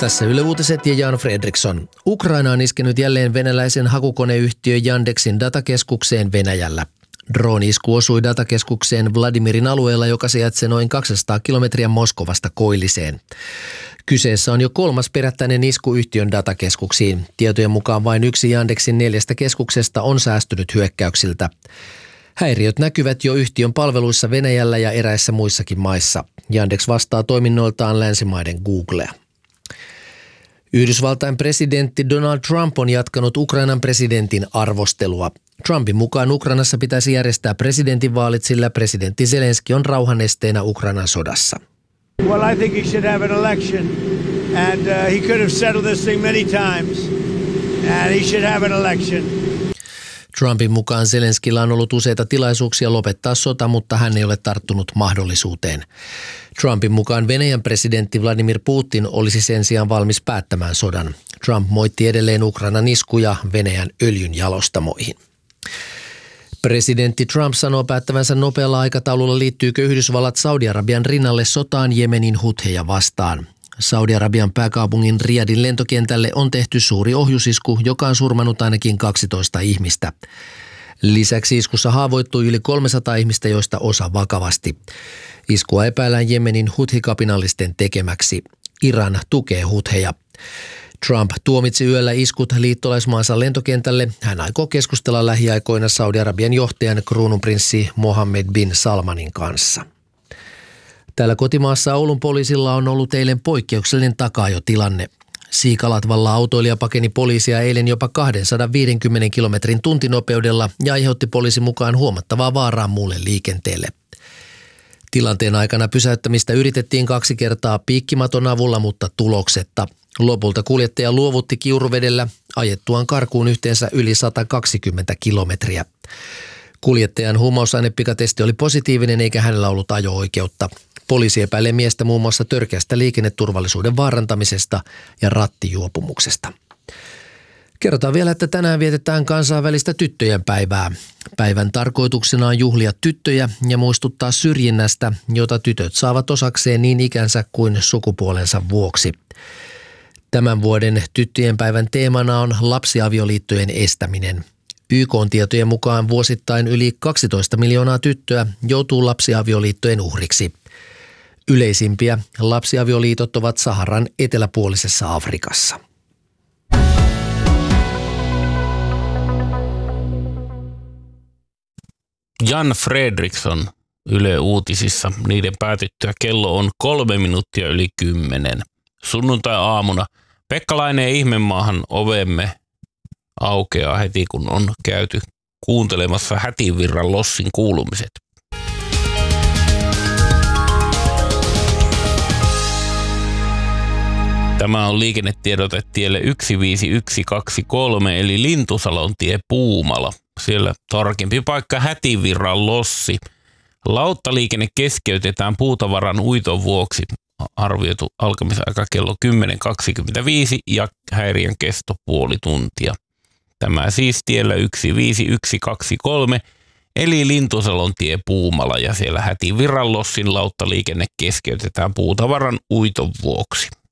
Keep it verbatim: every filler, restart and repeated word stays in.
Tässä Yle Uutiset ja Jan Fredriksson. Ukraina on iskenyt jälleen venäläisen hakukoneyhtiö Yandexin datakeskukseen Venäjällä. Drone-isku osui datakeskukseen Vladimirin alueella, joka sijaitsee noin kaksisataa kilometriä Moskovasta koilliseen. Kyseessä on jo kolmas perättäinen isku yhtiön datakeskuksiin. Tietojen mukaan vain yksi Yandexin neljästä keskuksesta on säästynyt hyökkäyksiltä. Häiriöt näkyvät jo yhtiön palveluissa Venäjällä ja eräissä muissakin maissa. Yandex vastaa toiminnoiltaan länsimaiden Googlea. Yhdysvaltain presidentti Donald Trump on jatkanut Ukrainan presidentin arvostelua. Trumpin mukaan Ukrainassa pitäisi järjestää presidentinvaalit, sillä presidentti Zelenski on rauhan esteenä Ukrainan sodassa. Well, I think he should have an election, and uh, he could have settled this thing many times, and he should have an election. Trumpin mukaan Zelenskillä on ollut useita tilaisuuksia lopettaa sota, mutta hän ei ole tarttunut mahdollisuuteen. Trumpin mukaan Venäjän presidentti Vladimir Putin olisi sen sijaan valmis päättämään sodan. Trump moitti edelleen Ukrainan iskuja Venäjän öljyn jalostamoihin. Presidentti Trump sanoo päättävänsä nopealla aikataululla, liittyykö Yhdysvallat Saudi-Arabian rinnalle sotaan Jemenin hutheja vastaan. Saudi-Arabian pääkaupungin Riyadin lentokentälle on tehty suuri ohjusisku, joka on surmannut ainakin kaksitoista ihmistä. Lisäksi iskussa haavoittui yli kolmesataa ihmistä, joista osa vakavasti. Iskua epäillään Jemenin huthi-kapinallisten tekemäksi. Iran tukee hutheja. Trump tuomitsi yöllä iskut liittolaismaansa lentokentälle. Hän aikoo keskustella lähiaikoina Saudi-Arabian johtajan kruununprinssi Mohammed bin Salmanin kanssa. Täällä kotimaassa Oulun poliisilla on ollut eilen poikkeuksellinen takaajotilanne. Siikalatvalla autoilija pakeni poliisia eilen jopa kaksisataaviisikymmentä kilometrin tuntinopeudella ja aiheutti poliisin mukaan huomattavaa vaaraa muulle liikenteelle. Tilanteen aikana pysäyttämistä yritettiin kaksi kertaa piikkimaton avulla, mutta tuloksetta. Lopulta kuljettaja luovutti Kiuruvedellä ajettuaan karkuun yhteensä yli sata kaksikymmentä kilometriä. Kuljettajan huumausainepikatesti oli positiivinen eikä hänellä ollut ajo-oikeutta. Poliisi epäilee miestä muun muassa törkeästä liikenneturvallisuuden vaarantamisesta ja rattijuopumuksesta. Kerrotaan vielä, että tänään vietetään kansainvälistä tyttöjen päivää. Päivän tarkoituksena on juhlia tyttöjä ja muistuttaa syrjinnästä, jota tytöt saavat osakseen niin ikänsä kuin sukupuolensa vuoksi. Tämän vuoden tyttöjen päivän teemana on lapsiavioliittojen estäminen. Y K:n tietojen mukaan vuosittain yli kaksitoista miljoonaa tyttöä joutuu lapsiavioliittojen uhriksi. Yleisimpiä lapsiavioliitot ovat Saharan eteläpuolisessa Afrikassa. Jan Fredriksson Yle Uutisissa. Niiden päätyttyä kello on kolme minuuttia yli kymmenen. Sunnuntai-aamuna Pekkalainen ihmemaahan ovemme aukeaa heti, kun on käyty kuuntelemassa Hätivirran lossin kuulumiset. Tämä on liikennetiedote tielle yksi viisi yksi kaksi kolme eli Lintusalon tie Puumala. Siellä tarkempi paikka Hätivirran lossi. Lauttaliikenne keskeytetään puutavaran uiton vuoksi. Arvioitu alkamisaika kello kymmenen kaksikymmentäviisi ja häiriön kesto puoli tuntia. Tämä siis tiellä yksi viisi yksi kaksi kolme eli Lintusalon tie Puumala ja siellä Hätivirran lossin lauttaliikenne keskeytetään puutavaran uiton vuoksi.